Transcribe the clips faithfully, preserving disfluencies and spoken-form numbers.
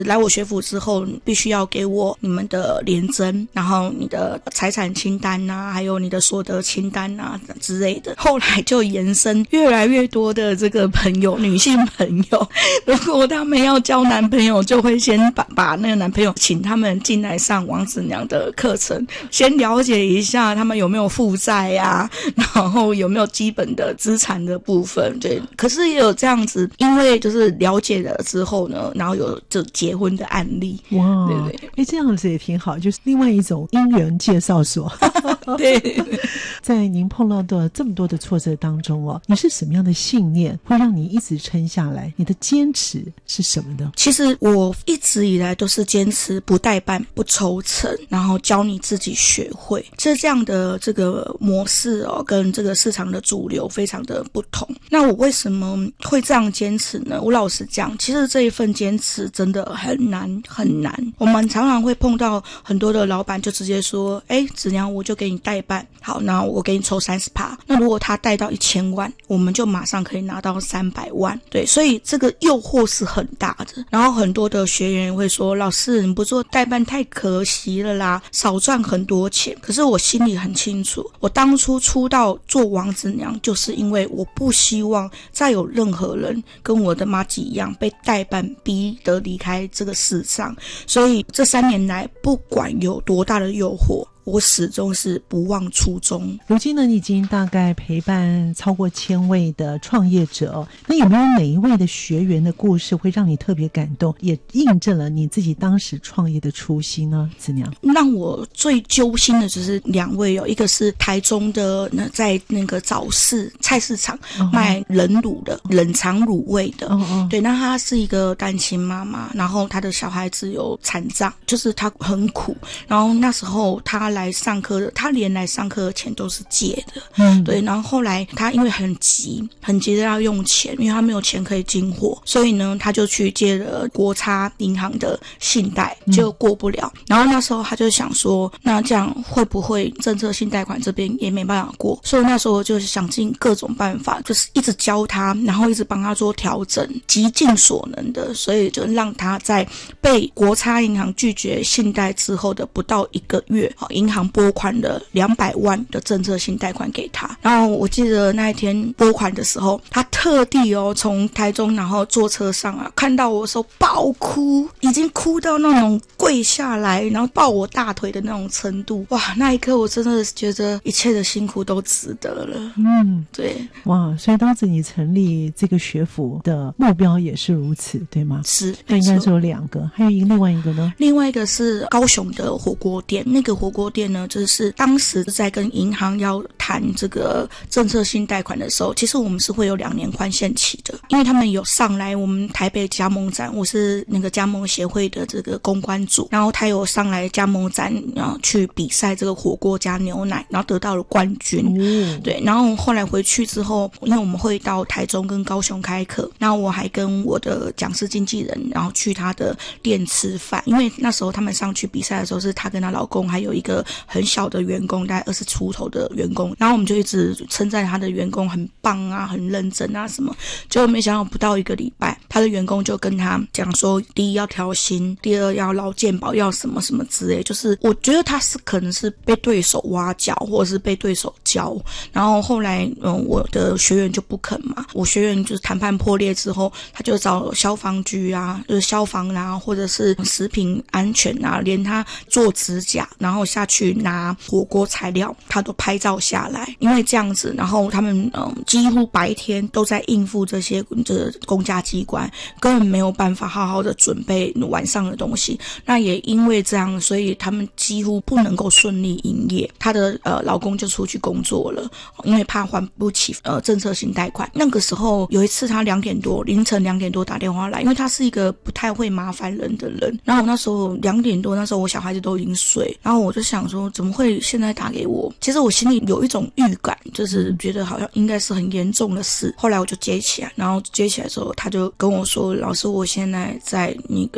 来我学府之后必须要给我你们的联征，然后你的财产清单啊，还有你的所得清单啊之类的。后来就延伸越来越多的这个朋友，女性朋友，如果他们要交男朋友，就会先把把那个男朋友请他们进来上王子娘的课程，先了解一下他们有没有负债啊，然后有没有基本的资产的部分。对，可是也有这样子，因为就是了解了之后呢，然后有就结婚的案例。 哇， 对对， 哎，这样子也挺好，就是另外一种姻缘介绍所。 对， 在您碰到的这么多的挫折当中哦，你是什么样的信念会让你一直撑下来？你的坚持是什么呢？ 其实我一直以来都是坚持不代办、不抽成，然后教你自己学会。这这样的这个模式哦，跟这个市场的主流非常的不同。那我为什么会这样坚持呢？我老实讲，其实这一份坚持真的很难很难。我们常常会碰到很多的老板就直接说，哎，子娘我就给你代办，好，那我给你抽 百分之三十。 那如果他贷到一千万，我们就马上可以拿到三百万。对，所以这个诱惑是很大的。然后很多的学员会说，老师你不做代办太可惜了啦，少赚很多钱。可是我心里很清楚，我当初出道做王子娘，就是因为我不希望再有任何人跟我的妈吉一样被代办逼得离开这个世上。所以这三年来，不管有多大的诱惑，我始终是不忘初衷。 如今呢，你已经大概陪伴超过千位的创业者哦，那有没有哪一位的学员的故事会让你特别感动，也印证了你自己当时创业的初心呢？子娘， 让我最揪心的就是两位哦，一个是台中的在那个早市菜市场卖冷卤的、oh. 冷藏卤味的， oh, oh. 对，那她是一个单亲妈妈，然后她的小孩子有残障，就是她很苦，然后那时候她来上课的，她连来上课的钱都是借的，嗯，对，然后后来她因为很急很急的要用钱，因为她没有钱可以进货，所以呢她就去借了国差银行的信贷，结果过不了，嗯，然后那时候她就想说，那这样会不会政策性贷款这边也没办法过，所以那时候就想尽各种办法，就是一直教她，然后一直帮她做调整，极尽所能的，所以就让她在被国差银行拒绝信贷之后的不到一个月，银行拨款了两百万的政策性贷款给他。然后我记得那一天拨款的时候，他特地哦从台中然后坐车上啊，看到我的时候爆哭，已经哭到那种跪下来然后抱我大腿的那种程度。哇，那一刻我真的觉得一切的辛苦都值得了。嗯，对。 哇，所以当时你成立这个学府的目标也是如此，对吗？ 是， 那应该是有两个，还有一个另外一个呢？ 另外一个是高雄的火锅店，那个火锅店呢，就是当时在跟银行要谈这个政策性贷款的时候，其实我们是会有两年宽限期的，因为他们有上来我们台北加盟展，我是那个加盟协会的这个公关组，然后他有上来加盟展，然后去比赛这个火锅加牛奶，然后得到了冠军。嗯，对，然后后来回去之后，因为我们会到台中跟高雄开课，然后我还跟我的讲师经纪人，然后去他的店吃饭，因为那时候他们上去比赛的时候，是她跟她老公还有一个很小的员工，大概二十出头的员工，然后我们就一直称赞他的员工很棒啊，很认真啊什么，结果没想到不到一个礼拜，他的员工就跟他讲说，第一要调薪，第二要劳健保，要什么什么之类，就是我觉得他是可能是被对手挖角，或者是被对手教，然后后来嗯，我的学员就不肯嘛，我学员就是谈判破裂之后，他就找消防局啊，就是消防啊，或者是食品安全啊，连他做指甲，然后下去拿火锅材料，他都拍照下来。因为这样子，然后他们嗯几乎白天都在应付这些这个公家机关，根本没有办法好好的准备晚上的东西。那也因为这样，所以他们几乎不能够顺利营业。她的呃老公就出去工作了，因为怕还不起呃政策性贷款。那个时候有一次他两点多凌晨两点多打电话来，因为他是一个不太会麻烦人的人。然后那时候两点多，那时候我小孩子都已经睡，然后我就想说怎么会现在打给我？其实我心里有一种预感，就是觉得好像应该是很严重的事。后来我就接起来，然后接起来的时候他就跟我说，老师我现在在那个十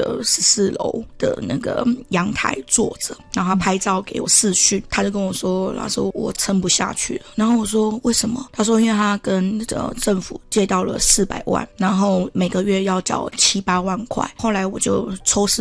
四楼的那个阳台坐着，然后他拍照给我视讯，他就跟我说，他说我撑不下去了。然后我说为什么？他说因为他跟呃政府借到了四百万，然后每个月要缴七八万块。后来我就抽丝